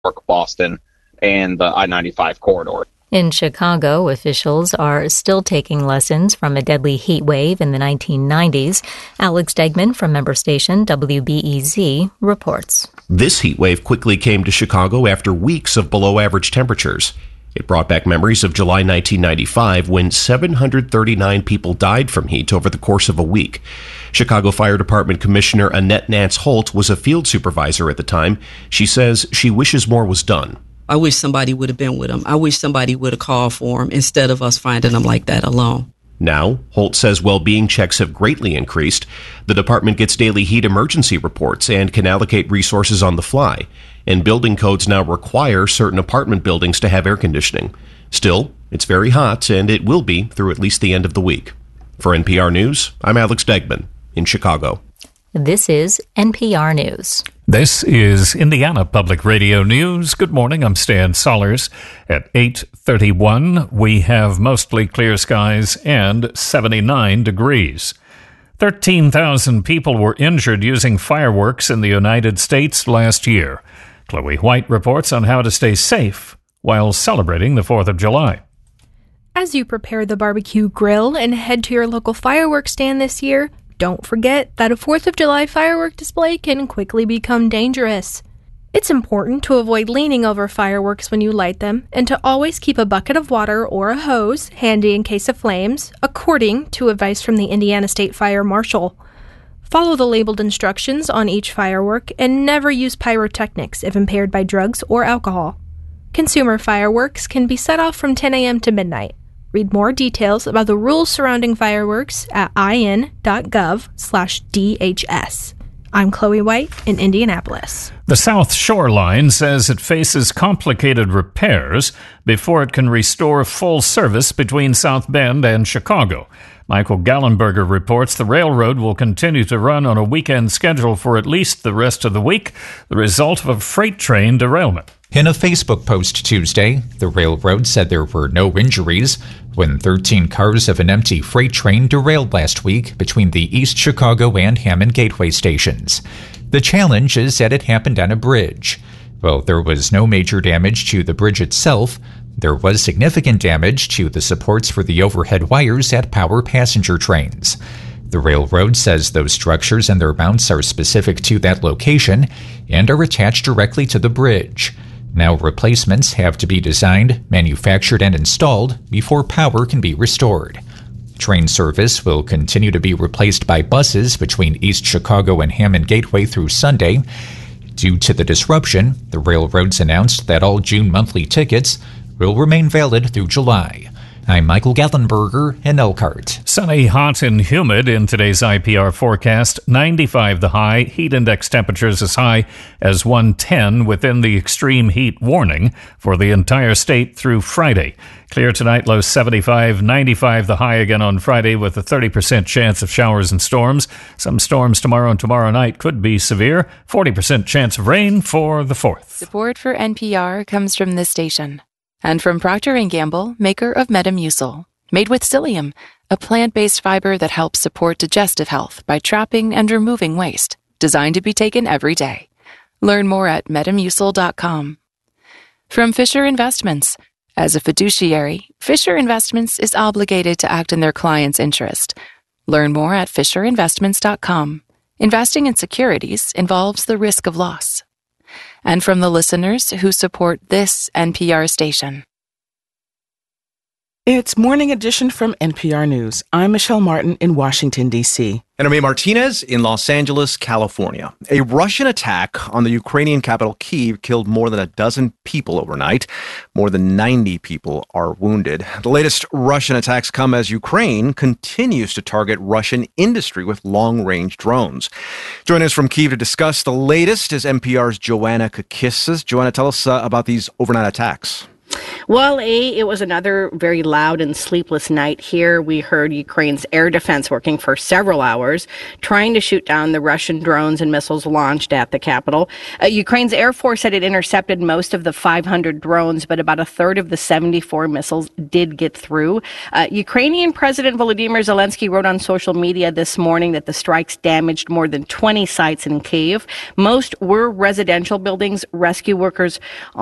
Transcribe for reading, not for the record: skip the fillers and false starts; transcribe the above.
York, Boston, and the I-95 corridor. In Chicago, officials are still taking lessons from a deadly heat wave in the 1990s. Alex Degman from member station WBEZ reports. This heat wave quickly came to Chicago after weeks of below-average temperatures. It brought back memories of July 1995 when 739 people died from heat over the course of a week. Chicago Fire Department Commissioner Annette Nance Holt was a field supervisor at the time. She says she wishes more was done. I wish somebody would have been with them. I wish somebody would have called for them instead of us finding them like that alone. Now, Holt says well-being checks have greatly increased. The department gets daily heat emergency reports and can allocate resources on the fly. And building codes now require certain apartment buildings to have air conditioning. Still, it's very hot, and it will be through at least the end of the week. For NPR News, I'm Alex Degman in Chicago. This is NPR News. This is Indiana Public Radio News. Good morning, I'm Stan Sollers. At 8:31, we have mostly clear skies and 79 degrees. 13,000 people were injured using fireworks in the United States last year. Chloe White reports on how to stay safe while celebrating the 4th of July. As you prepare the barbecue grill and head to your local fireworks stand this year, don't forget that a 4th of July firework display can quickly become dangerous. It's important to avoid leaning over fireworks when you light them and to always keep a bucket of water or a hose handy in case of flames, according to advice from the Indiana State Fire Marshal. Follow the labeled instructions on each firework and never use pyrotechnics if impaired by drugs or alcohol. Consumer fireworks can be set off from 10 a.m. to midnight. Read more details about the rules surrounding fireworks at in.gov/DHS. I'm Chloe White in Indianapolis. The South Shoreline says it faces complicated repairs before it can restore full service between South Bend and Chicago. Michael Gallenberger reports the railroad will continue to run on a weekend schedule for at least the rest of the week, the result of a freight train derailment. In a Facebook post Tuesday, the railroad said there were no injuries when 13 cars of an empty freight train derailed last week between the East Chicago and Hammond Gateway stations. The challenge is that it happened on a bridge. While there was no major damage to the bridge itself, there was significant damage to the supports for the overhead wires at Power passenger trains. The railroad says those structures and their mounts are specific to that location and are attached directly to the bridge. Now replacements have to be designed, manufactured, and installed before power can be restored. Train service will continue to be replaced by buses between East Chicago and Hammond Gateway through Sunday. Due to the disruption, the railroads announced that all June monthly tickets will remain valid through July. I'm Michael Gallenberger in Elkhart. Sunny, hot, and humid in today's IPR forecast. 95 the high. Heat index temperatures as high as 110 within the extreme heat warning for the entire state through Friday. Clear tonight, low 75, 95 the high again on Friday with a 30% chance of showers and storms. Some storms tomorrow and tomorrow night could be severe. 40% chance of rain for the 4th. Support for NPR comes from this station. And from Procter & Gamble, maker of Metamucil, made with psyllium, a plant-based fiber that helps support digestive health by trapping and removing waste, designed to be taken every day. Learn more at metamucil.com. From Fisher Investments. As a fiduciary, Fisher Investments is obligated to act in their client's interest. Learn more at fisherinvestments.com. Investing in securities involves the risk of loss. And from the listeners who support this NPR station. It's Morning Edition from NPR News. I'm Michelle Martin in Washington, D.C. And I'm Martinez in Los Angeles, California. A Russian attack on the Ukrainian capital Kyiv killed more than a dozen people overnight. More than 90 people are wounded. The latest Russian attacks come as Ukraine continues to target Russian industry with long-range drones. Joining us from Kyiv to discuss the latest is NPR's Joanna Kakissis. Joanna, tell us about these overnight attacks. Well, it was another very loud and sleepless night here. We heard Ukraine's air defense working for several hours, trying to shoot down the Russian drones and missiles launched at the capital. Ukraine's Air Force said it intercepted most of the 500 drones, but about a third of the 74 missiles did get through. Ukrainian President Volodymyr Zelensky wrote on social media this morning that the strikes damaged more than 20 sites in Kyiv. Most were residential buildings. Rescue workers